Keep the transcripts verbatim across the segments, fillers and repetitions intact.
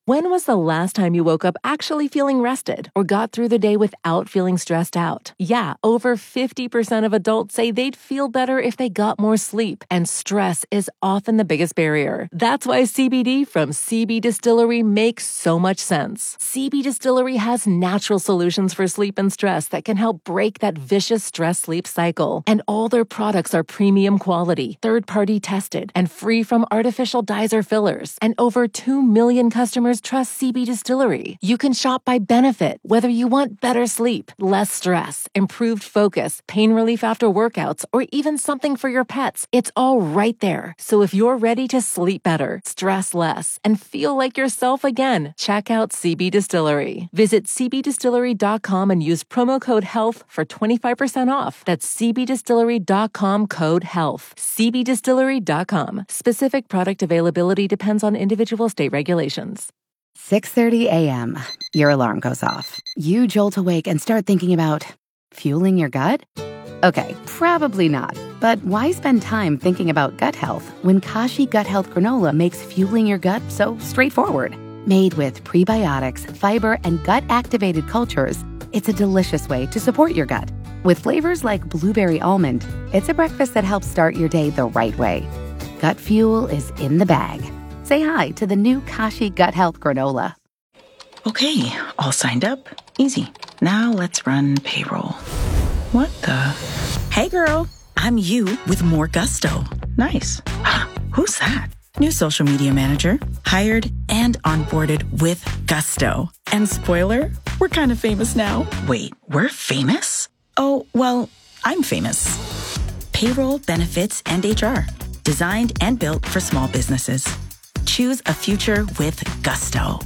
When was the last time you woke up actually feeling rested or got through the day without feeling stressed out? Yeah, over fifty percent of adults say they'd feel better if they got more sleep, and stress is often the biggest barrier. That's why C B D from C B Distillery makes so much sense. C B Distillery has natural solutions for sleep and stress that can help break that vicious stress-sleep cycle. And all their products are premium quality, third-party tested, and free from artificial dyes or fillers. And over two million customers trust C B Distillery. You can shop by benefit, whether you want better sleep, less stress, improved focus, pain relief after workouts, or even something for your pets. It's all right there. So if you're ready to sleep better, stress less, and feel like yourself again, check out C B Distillery. Visit c b distillery dot com and use promo code HEALTH for twenty-five percent off. That's c b distillery dot com code HEALTH. c b distillery dot com. Specific product availability depends on individual state regulations. six thirty a.m. Your alarm goes off. You jolt awake and start thinking about fueling your gut? Okay, probably not. But why spend time thinking about gut health when Kashi Gut Health Granola makes fueling your gut so straightforward? Made with prebiotics, fiber, and gut-activated cultures, it's a delicious way to support your gut. With flavors like blueberry almond, it's a breakfast that helps start your day the right way. Gut fuel is in the bag. Say hi to the new Kashi Gut Health Granola. Okay, all signed up. Easy. Now let's run payroll. What the? Hey girl, I'm you with more gusto. Nice. Who's that? New social media manager, hired and onboarded with gusto. And spoiler, we're kind of famous now. Wait, we're famous? Oh, well, I'm famous. Payroll, benefits, and H R. Designed and built for small businesses. Choose a future with gusto.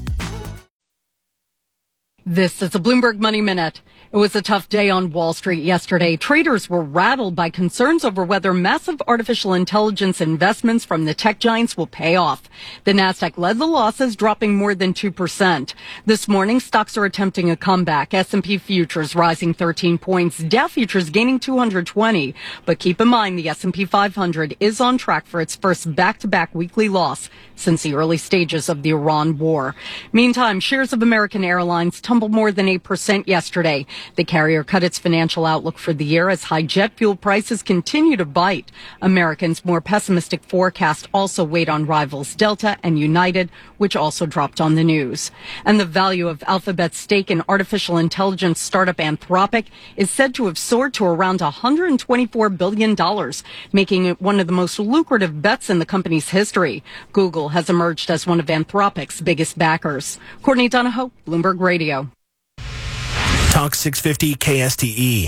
This is a Bloomberg Money Minute. It was a tough day on Wall Street yesterday. Traders were rattled by concerns over whether massive artificial intelligence investments from the tech giants will pay off. The Nasdaq led the losses, dropping more than two percent. This morning, stocks are attempting a comeback. S and P futures rising thirteen points. Dow futures gaining two hundred twenty. But keep in mind, the S and P five hundred is on track for its first back-to-back weekly loss since the early stages of the Iran war. Meantime, shares of American Airlines tumbled more than eight percent yesterday. The carrier cut its financial outlook for the year as high jet fuel prices continue to bite. Americans' more pessimistic forecast also weighed on rivals Delta and United, which also dropped on the news. And the value of Alphabet's stake in artificial intelligence startup Anthropic is said to have soared to around one hundred twenty-four billion dollars, making it one of the most lucrative bets in the company's history. Google has emerged as one of Anthropic's biggest backers. Courtney Donahoe, Bloomberg Radio. Talk six fifty K S T E.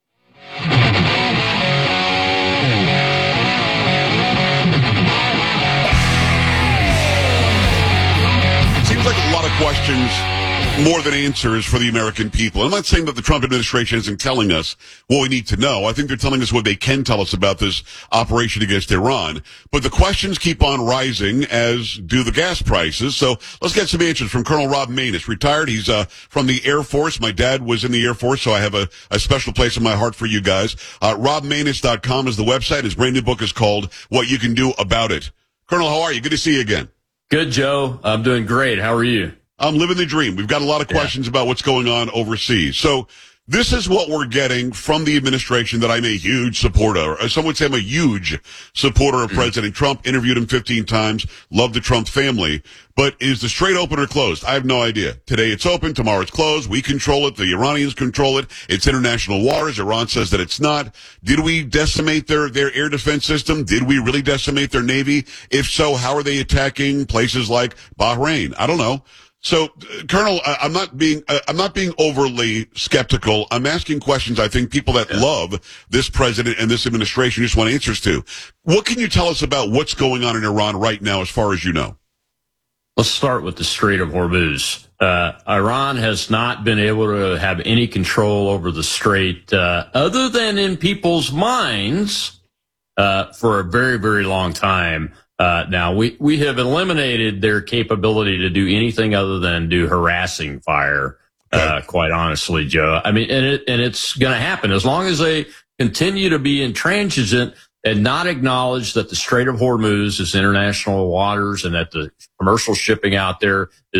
Seems like a lot of questions, more than answers for the American people. I'm not saying that the Trump administration isn't telling us what we need to know. I think they're telling us what they can tell us about this operation against Iran. But the questions keep on rising, as do the gas prices. So let's get some answers from Colonel Rob Maness, retired. He's uh, from the Air Force. My dad was in the Air Force, so I have a, a special place in my heart for you guys. Uh, rob maness dot com is the website. His brand new book is called What You Can Do About It. Colonel, how are you? Good to see you again. Good, Joe. I'm doing great. How are you? I'm living the dream. We've got a lot of questions yeah. about what's going on overseas. So this is what we're getting from the administration that I'm a huge supporter. Some would say I'm a huge supporter of mm-hmm. President Trump. Interviewed him fifteen times. Love the Trump family. But is the strait open or closed? I have no idea. Today it's open. Tomorrow it's closed. We control it. The Iranians control it. It's international waters. Iran says that it's not. Did we decimate their, their air defense system? Did we really decimate their Navy? If so, how are they attacking places like Bahrain? I don't know. So, uh, Colonel, I, I'm not being uh, I'm not being overly skeptical. I'm asking questions I think people that yeah. love this president and this administration just want answers to. What can you tell us about what's going on in Iran right now, as far as you know? Let's start with the Strait of Hormuz. Uh, Iran has not been able to have any control over the strait, uh, other than in people's minds, uh, for a very, very long time. Uh, now, we, we have eliminated their capability to do anything other than do harassing fire, uh, quite honestly, Joe. I mean, and, it, and it's going to happen as long as they continue to be intransigent and not acknowledge that the Strait of Hormuz is international waters and that the commercial shipping out there is